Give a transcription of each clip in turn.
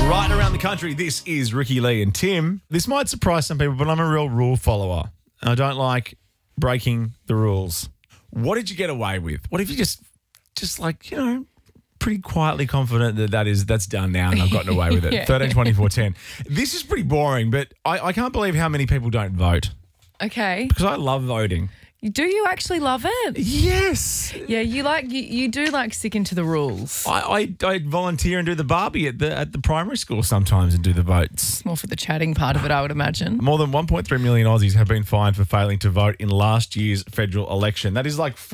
Right around the country, this is Ricky Lee and Tim. This might surprise some people, but I'm a real rule follower. I don't like breaking the rules. What did you get away with? What if you just like, pretty quietly confident that's done now and I've gotten away with it? Yeah. 13, 24, 10. This is pretty boring, but I can't believe how many people don't vote Okay. because I love voting. Do you actually love it? Yes. Yeah, you do like sticking to the rules. I volunteer and do the Barbie at the primary school sometimes and do the votes. More for the chatting part of it, I would imagine. More than 1.3 million Aussies have been fined for failing to vote in last year's federal election. That is like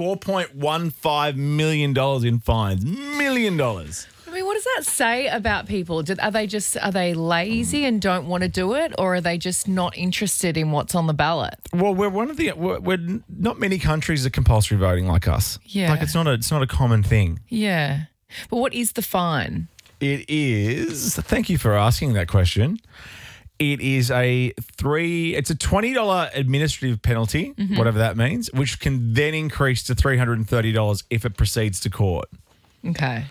$4.15 million in fines. $1 million. I mean, what does that say about people? Are they lazy and don't want to do it, or are they just not interested in what's on the ballot? Well, we're not many countries are compulsory voting like us. Yeah. Like it's not a common thing. Yeah. But what is the fine? It is. Thank you for asking that question. It is it's a $20 administrative penalty, whatever that means, which can then increase to $330 if it proceeds to court. Okay.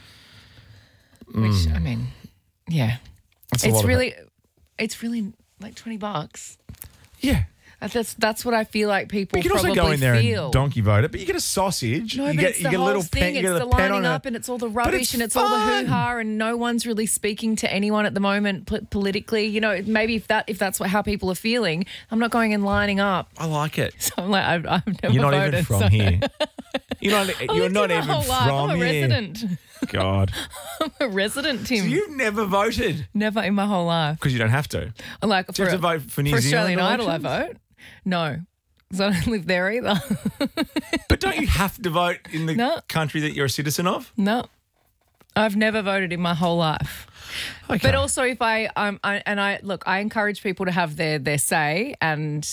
Which, I mean, yeah. That's a lot of It's really like $20. Yeah. That's what I feel like people You can also probably go in there feel. and donkey vote it, but you get a sausage. No, you but get, it's you the get a whole little thing. pen, you It's get the a pen lining on up and it's all the But rubbish and it's all the fun. hoo-ha and no one's really speaking to anyone at the moment politically. You know, maybe if that's how people are feeling, I'm not going and lining up. I like it. So I'm like, I've never You're not voted. even from so- here. You're I not lived not here even my whole life. from I'm a here. resident. God. I'm a resident, Tim. So you've never voted Never in my whole life. because you don't have to. Like Do you have to vote for New for Zealand Australian Idol, I elections? vote. No, because I don't live there either. But don't you have to vote in the No. country that you're a citizen of? No, I've never voted in my whole life. Okay. But also, if I encourage people to have their say, and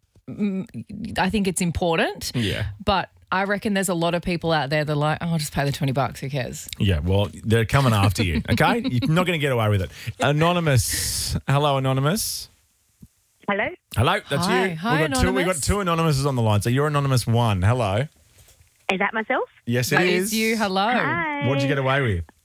I think it's important. Yeah. But I reckon there's a lot of people out there that are like, oh, I'll just pay the $20. Who cares? Yeah, well, they're coming after you, okay? You're not going to get away with it. Anonymous. Hello, Anonymous. Hello. Hello, that's Hi. you. Hi, We've got Anonymous. two Anonymouses on the line, so you're Anonymous 1. Hello. Is that myself? Yes, it That is. is you. Hello. Hi. What did you get away with?